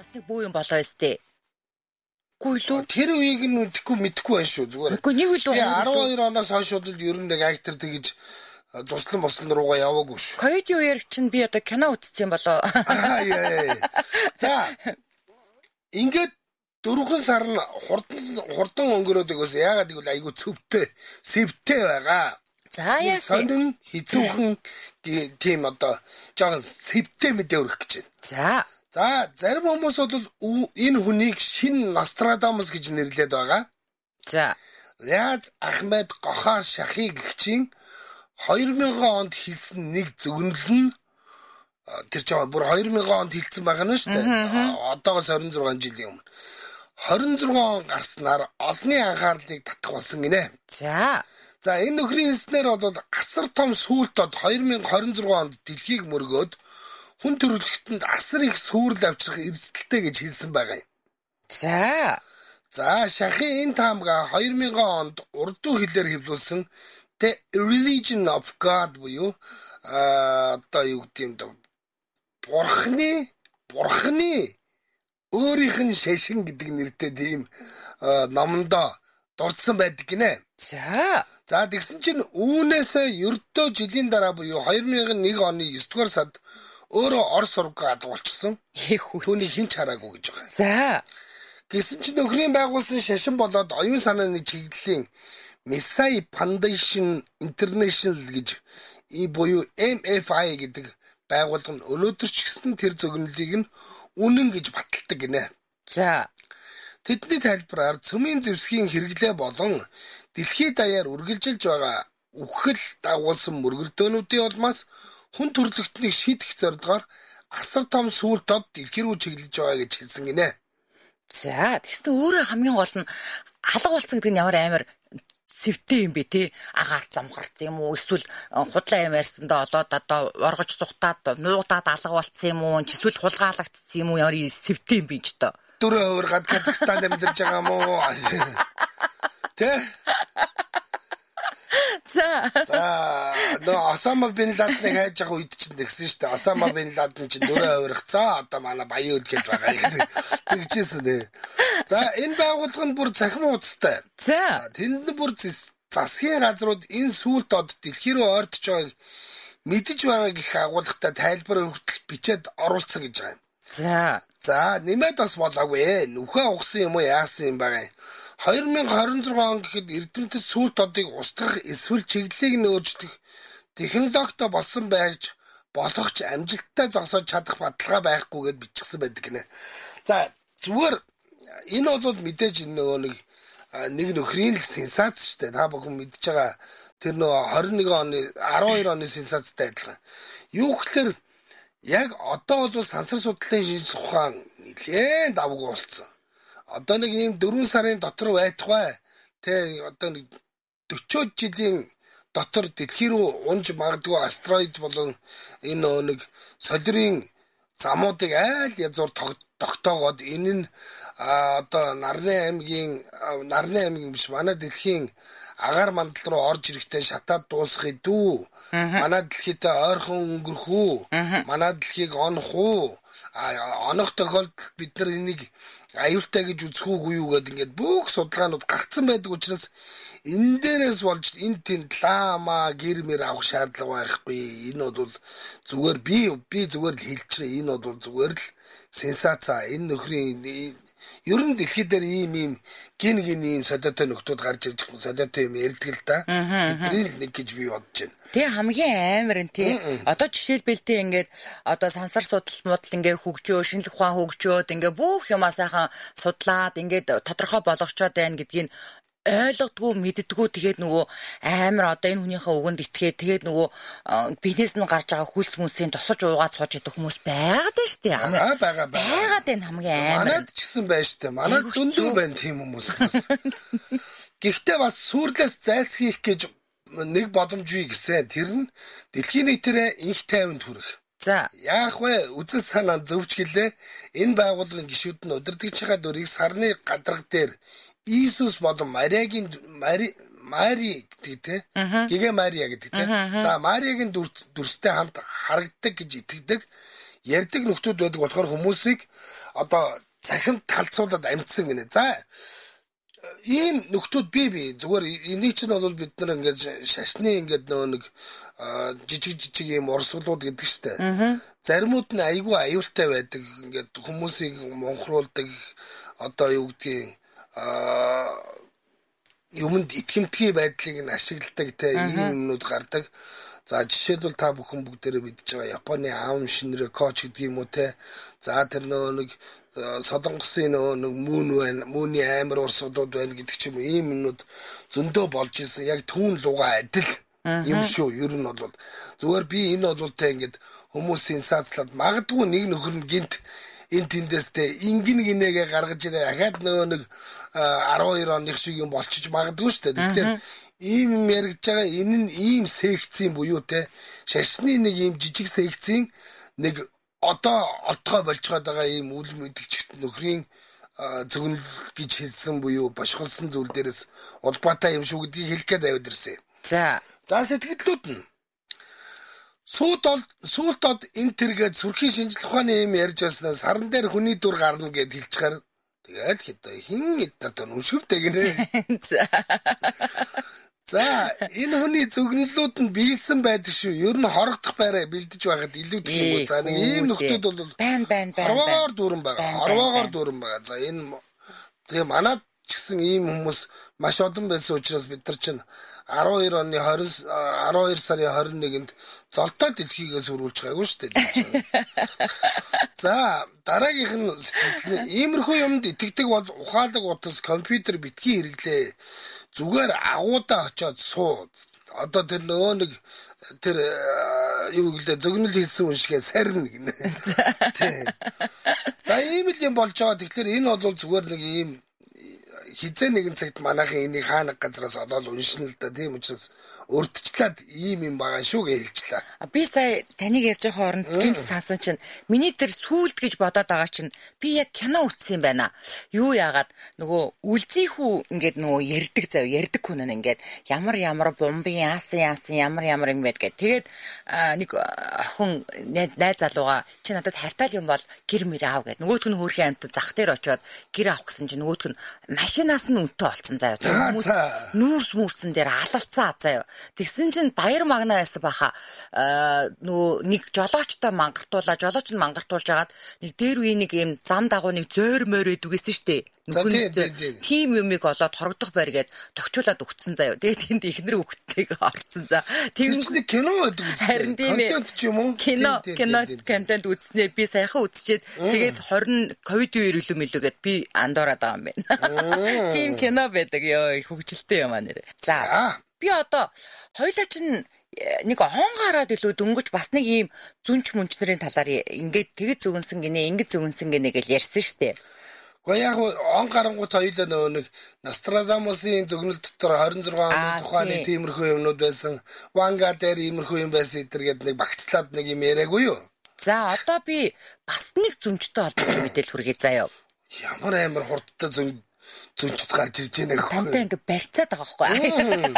бас нэг буу юм болоо өстэй. Гүйлүү. Тэр үеийг нь мэдэхгүй байна шүү зүгээр. Үгүй нэг үл 12 оноос хойш бол ер нь нэг актер тэгж зурслан бослон руугаа яваагүй шүү. Ковид үеэр чинь би одоо кино үзсэн болоо. За ингээд 4 сар нь хурдан өнгөрөөд өгөөс яагаад гэвэл айгүй цөвтэй, сэвтэй байгаа. За яа. Сонин хизүүхэн тийм одоо жоохон сэвтэй мэдээ өргөх гэж байна. За зарим хүмүүс бол энэ хүнийг шин Нострадамус гэж нэрлэдэг байгаа. За. Яз Ахмед Гохар Шахи гэгчийн 2000 онд хийсэн нэг зөвнөл нь тэр жоо бүр 2000 онд хэлсэн байгаа нь шүү дээ. Одоогоос 26 жилийн өмнө. 26 он гарснаар олонний анхаарлыг татах болсон гинэ. За энэ нөхрийн хэлснээр бол асар том сүулт од 2026 онд дэлхийг мөргөөд хүн төрөлхтөнд асар их сүрэл авчрах эрсдэлтэй гэж хэлсэн байгаа юм. За Шахи энэ таамга 2000 онд урду хэлээр хэвлүүлсэн The Religion of God буюу одоо юу гэдэг юм бэ? Бурхны өөрийнх нь шашин гэдэг нэртэй тийм номондоо дурдсан байдаг гинэ. За тэгсэн чинь үүнээсээ ердөө жилийн дараа буюу 2001 оны 9 дугаар сард өөрөө Орос сургууль адуулчихсан. Түүнийг хэн ч хараагүй гэж байгаа. Гэсэн чинь нөхрийн байгуулсан шашин болоод оюун санааны чиглэлийн Messiah Foundation International гэж буюу MFI гэдэг байгууллага нь өнөөдөр ч гэсэн тэр зөвнөлийг нь үнэн гэж баталдаг гинэ. Тэдний тайлбараар цөмийн зэвсгийн хэрэглээ болон дэлхийд даяар үргэлжилж байгаа үхэл дагуулсан мөргөлдөөнүүдийн улмаас хүн төрөлхтнийг шийдэх зорилгоор асар том сүулт од дэлхий рүү чиглэж байгаа гэж хэлсэн гинэ. Тэгсэн өөрөө хамгийн гол нь алга болсон гэдэг нь ямар амар сэвтэй юм бэ те? Агаар замхарсан юм уу? Эсвэл худлаа юм ярьсандаа олоод одоо оргож зүхтаад нуугдаад алга болцсон юм уу? Эсвэл хулгаалагдсан юм уу? Ямар сэвтэй юм бэ ч тоо. Дөрөв хавргаад Казахстан амьдарч байгаа юм уу? Тэ? Осама бин Ладныг хайж явах үед чинь тэгсэн шүү дээ. Осама бин Ладен чинь дөрөв хаврагцаа одоо манай баян өдгөл байгаа. Тэгжсэн дээ. За энэ байгууллага нь бүр захим уудалтай. Тэнд нь бүр засгийн газрууд энэ сүулт од дэлхий рүү ойртож байгааг мэдэж байгаа гэх агуулгатай тайлбар өгтөл бичээд оруулсан гэж байгаа юм. За нэмээд бас болоогүй. Нүхэ угсан юм уу яасан юм байгаа юм. 2026 он гэхэд эрдэмтэд сүулт одыг устгах эсвэл чиглэлийг нь өөрчлөх технологитой болсон байж болох ч амжилттай зогсоож чадах баталгаа байхгүй гэд бичсэн байдаг гинэ. За зүгээр энэ бол мэдээж нэг нөхрийн сенсац шүү дээ. Та бүхэн мэдж байгаа тэр нөгөө 21 оны 12 оны сенсацтай адилхан. Юу гэхээр яг одоо бол сансар судлалын шинжилгээ ухаан нэлээд давгүй болсон. Одоо нэг ийм 4 сарын дотор байтугай тэ одоо нэг 40 жилийн дотор дэлхий рүү унж магадгүй астероид болон энэ нэг солирын замуудыг айл язуур тогтоогоод энэ нь одоо Нарны аймгийн биш манай дэлхийн агаар мандал руу орж ирэхдээ шатаад дуусгах дүү. Манай дэлхийдээ ойрхон өнгөрөх үү? Манай дэлхийг онох уу? Онох тохиолдолд бид нар энийг аюултай гэж үзэх үгүй юу гэдэг ингээд бүх судалгаанууд гарцсан байдаг учраас энэ дээрээс болж энэ тэнд лама гэрмэр авах шаардлага байхгүй. Энэ бол зүгээр би зүгээр л хэлчихээ. Энэ бол зүгээр л сенсаца. Энэ нөхрийн ер нь дэлхий дээр ийм гин ийм солиотой нөхдүүд гарч ирж байгаа солиотой юм ярьдаг л да. Тэдний л нэг гэж би бодож байна. Тэг хамгийн амар нь тий. Одоо жишээлбэл тий ингээд одоо сансар судал ингээд хөгжөө, шинжлэх ухаан хөгжөөд ингээд бүх юмаа сайхан судлаад ингээд тодорхой болгочоод байна гэдгийг ойлгодгүй мэддэггүй. Тэгээд нөгөө амар одоо энэ хүнийхээ үгэнд итгээд тэгээд нөгөө бизнес нь гарч байгаа хүлс хүмүүсийн тосож уугаад сууж идэх хүмүүс байгаад байна шүү дээ. Байгаад байна хамгийн амар. Манайд ч гэсэн байна шүү дээ. Манайд зөндөө байна тийм хүмүүс бас. Гэхдээ бас сүрлээс зайлсхийх гэж нэг боломж бий гэсэн. Тэр нь дэлхийн нийтээрээ инх тайванд хүрэх. Яах вэ? Үзэл санаа зөвч гэлээ. Энэ байгууллагын гишүүд нь удирдагчийнхаа дөрийг сарны гадарга дээр Иесус болон Мари гэдэг те. Гэгэ Мария гэдэг те. За Мариагийн дүрстэй хамт харагддаг гэж итгэдэг. ярьдаг нөхдүүд байдаг болохоор хүмүүсийг одоо цахимт талцуулаад амтсан гинэ. За ийм нөхдүүд би зүгээр энийг чинь бол бид нар ингээд шашны ингээд нэг жижиг ийм урсгалууд гэдэг штэ. Заримуд нь айгүй аюултай байдаг. Ингээд хүмүүсийг монхруулдаг одоо юу гэдгийг юмд итгэмтгий байдлыг нь ашигладаг те ийм юмнууд гардаг. За жишээлбэл та бүхэн бүгдээрээ мэдж байгаа Японы аав шинрэ коч гэдэг юм уу те. За тэр нэг Солонгосын нэг мууны амар урсгалууд байна гэдэг ч юм уу ийм юмнууд зөндөө болж исэн. Яг түүн луга адил юм шүү. Ер нь бол зүгээр би энэ бол те ингээд хүмүүсийн саацлаад магадгүй нэг нөхөр нь гинт энэ тэндээстэй ингээгээ гаргаж ирээ. Ахаад нэг 12 оных шиг юм болчих магадгүй шүү дээ. Тэгэхээр ийм юм яригдж байгаа энэ нь ийм секцийн буюу те шашны нэг ийм жижиг секцийн нэг одоо олдгой болж байгаа ийм үл мэдгчт нөхрийн зөвнөл гэж хэлсэн буюу бошголсон зүйл дээрээс улбаатай юм шүү гэдгийг хэлэх гээд аваад ирсэн. За сэтгэлдлүүд нь сүүлд энэ тэргээд сүрхийн шинжлэх ухааны юм ярьж байснаа саран дээр хүний дүр гарна гэд хэлчихээр тэгэл хэдэ хин эдгээр нүшвтэй гинэ. За энэ хүний зөвгнөлүүд нь биелсэн байдаг шүү. Ер нь хорогдох байраа бэлдэж байгаад илүү гэх юм уу. За нэг ийм нөхдүүд бол хорвоогоор дүүрэн байгаа. За энэ тэгээ манад ч гэсэн ийм хүмүүс маш олон байсан учраас бид нар чинь 12 оны 12 сарын 21-нд золтой дэлхийгээ сүрүүлж байгаагүй шүү дээ. За дараагийнх нь сэтгэл иймэрхүү юмд итгэдэг бол ухаалаг утас компьютер битгий хэрэглээ. Зүгээр агуудаа очиод суу. Одоо тэр нөгөө нэг тэр юу гэлээ зөгнөл хийсэн хүн шигээ сарна гинэ. За ийм л юм болж байгаа. Тэгэхээр энэ бол зүгээр нэг ийм хизээ нэгэн цагт манайхан энийг хаана газраас олоод уншина л да. Тийм учраас өртчлээд ийм юм байгаа шүү гэж хэлчихлээ. Би сая таныг ярьж байгаа хооронд гинт сансан чинь миний тэр сүулт гэж бодоод байгаа чинь би яг кино үзсэн юм байна. Юу яагаад нөгөө үлзийхүү ингээд нөгөө ярьдаг хүн нь ингээд ямар бомбын яасан ямар юм байд гэд. Тэгээд нэг охин найз залууга чи надад хайртай юм бол гэр мөр аав гэд. Нөгөөдг нь хөөрхийн амт зах дээр очиод гэр авах гэсэн чинь нөгөөдг нь машинаас нь үнэтэй олцсон заяа. Нүүрс мөрсөн дээр алалцсан заяа. Тэгсэн чинь баяр магнаа байсан баха. Нөгөө нэг жолоочтой жолооч нь мангартуулж агаад нэг дээр үе нэг юм зам дагуу нэг зөөр мөрөөд үгээсэн штэ. Тим юмыг олоод хорогдох байр гээд тогчуулаад өгцөн заяа. Тэгээд тэнд ихнэр хөвгтэйг орцсон за. Тэр чинь кино байдаг үү? Харин тийм ээ. Контент ч юм уу? Кино контент үзснээр би саяхан үзчихэд тэгээд 20 ковид үеэр илүүгээд би андуураад байгаа юм байна. Тийм кино байдаг ёо хөвгөлтэй юм аа нэрэ. За би одоо хоёлаа чинь нэг он гараад илүү дөнгөж бас нэг ийм зүнч мөнчнэрийн талаар ингээд тэгэд зүгэнсэн гинэ ингэж зүгэнсэн гинэ гэж ярьсан штэ. Гэхдээ яг он гарангууд хоёлаа нөгөө нэг Нострадамусын зөвгнөл дотор 26 оны тухайны тиймэрхүү юмнууд байсан. Ванга дээр иймэрхүү юм байсан эдэргээд нэг багцлаад нэг юм яриаггүй юу? За одоо би бас нэг зүнчтэй холбоотой мэдээлэл хүргэе заяа. Ямар амар хурдтай зүнчд гарч ирж байна гэх юм. Тантаа ингээ барьцаад байгаа байхгүй.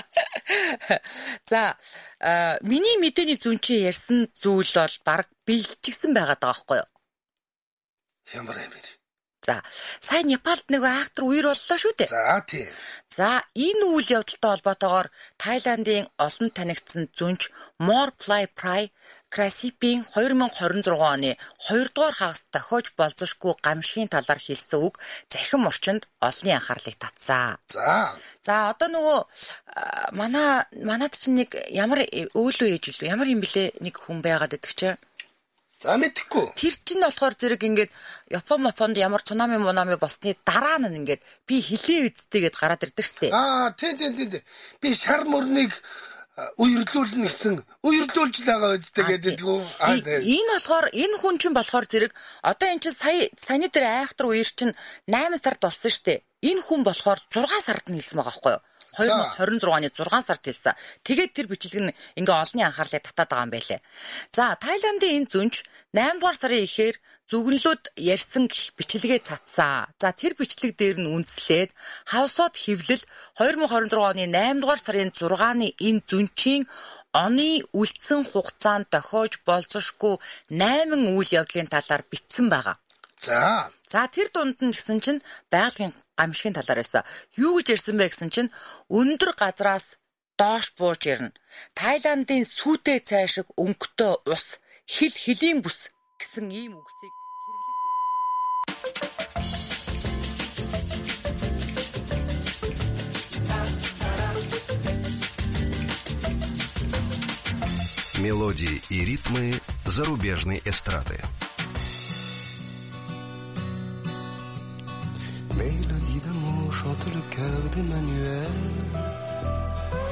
За миний мэдээний зүнчийн ярьсан зүйл бол баг бэлчигсэн байгаад байгаа байхгүй юу? Ямар амир. За сая Непалд нэг актер үер боллоо шүү дээ. За тийм. За энэ үйл явдалтай холбоотойгоор Тайландын олон танигдсан зүнч Morphy Красипийн 2026 оны 2 дугаар хагас дохиож болзошгүй гамшигын талаар хэлсэн үг захин орчинд олонний анхаарлыг татсан. За одоо нөгөө манад чинь нэг ямар өөлөө ээж илүү ямар юм блэ нэг хүн байгаад идэх чинь. За мэдэхгүй. Тэр чинь болохоор зэрэг ингээд Японд ямар цунами болсны дараа нь ингээд би хилээ үздэй гэд гараад ирдэг штеп. Тийм. Би шар мөрнийг уйрлуулна гэсэн уйрлуулж байгаа үздэй гэдэг үү? Энэ болохоор энэ хүн чинь болохоор зэрэг одоо эн чинь саяны дээр айхтар үер чинь 8 сард болсон штеп. Энэ хүн болохоор 6 сард нь хэлсэн байгаа байхгүй юу? 2026 оны 6 сард хэлсэн. Тэгээд тэр бичлэг нь ингээ олонний анхаарлыг татаад байгаа юм байлээ. За Тайландын энэ зүнч 8 дугаар сарын ихээр зүгнлүүд ярьсан бичлэгээ цацсан. За тэр бичлэг дээр нь үндэслээд хавсууд хэвлэл 2026 оны 8 дугаар сарын 6-ны энэ зүнчийн оны үлдсэн хугацаанд дохиож болзошгүй 8 үйл явдлын талаар бичсэн байгаа. За тэр дунд нь гэсэн чинь байгалийн гамшигын талаар байсан. Юу гэж ярьсан бэ гэсэн чинь өндөр газраас доош бууж ирнэ. Тайландын сүйтэй цайшиг өнгөтэй ус, хилийн бүс гэсэн ийм үгсийг Мелодии и ритмы зарубежной эстрады. Mélodie d'amour chante le cœur d'Emmanuel.